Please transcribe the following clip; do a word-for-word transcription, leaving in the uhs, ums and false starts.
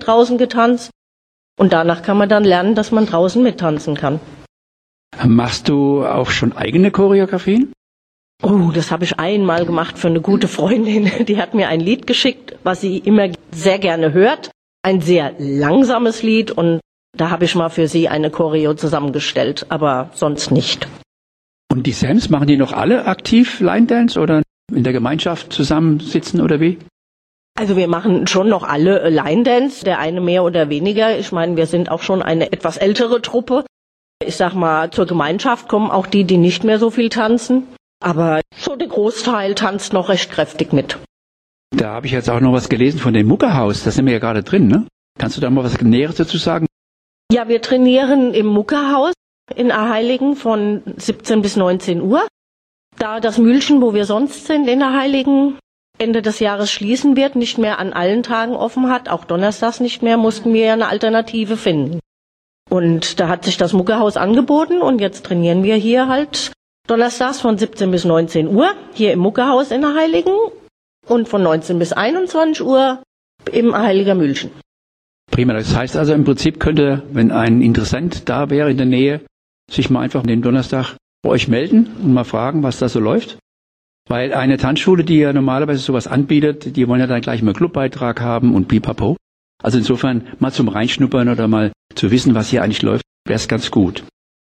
wird draußen getanzt. Und danach kann man dann lernen, dass man draußen mittanzen kann. Machst du auch schon eigene Choreografien? Oh, das habe ich einmal gemacht für eine gute Freundin. Die hat mir ein Lied geschickt, was sie immer sehr gerne hört. Ein sehr langsames Lied und da habe ich mal für sie eine Choreo zusammengestellt, aber sonst nicht. Und die Sams, machen die noch alle aktiv Line Dance oder in der Gemeinschaft zusammensitzen oder wie? Also wir machen schon noch alle Line Dance, der eine mehr oder weniger. Ich meine, wir sind auch schon eine etwas ältere Truppe. Ich sag mal, zur Gemeinschaft kommen auch die, die nicht mehr so viel tanzen. Aber so der Großteil tanzt noch recht kräftig mit. Da habe ich jetzt auch noch was gelesen von dem Muckerhaus. Da sind wir ja gerade drin, ne? Kannst du da mal was Näheres dazu sagen? Ja, wir trainieren im Muckerhaus in Allerheiligen von siebzehn bis neunzehn Uhr. Da das Mühlchen, wo wir sonst sind, in Allerheiligen Ende des Jahres schließen wird, nicht mehr an allen Tagen offen hat, auch donnerstags nicht mehr, mussten wir ja eine Alternative finden. Und da hat sich das Muckerhaus angeboten und jetzt trainieren wir hier halt donnerstags von siebzehn bis neunzehn Uhr, hier im Muckerhaus in Allerheiligen und von neunzehn bis einundzwanzig Uhr im Allerheiliger Mühlchen. Prima, das heißt also im Prinzip könnte, wenn ein Interessent da wäre in der Nähe, sich mal einfach den Donnerstag bei euch melden und mal fragen, was da so läuft. Weil eine Tanzschule, die ja normalerweise sowas anbietet, die wollen ja dann gleich mal Clubbeitrag haben und pipapo. Also insofern mal zum Reinschnuppern oder mal zu wissen, was hier eigentlich läuft, wäre es ganz gut.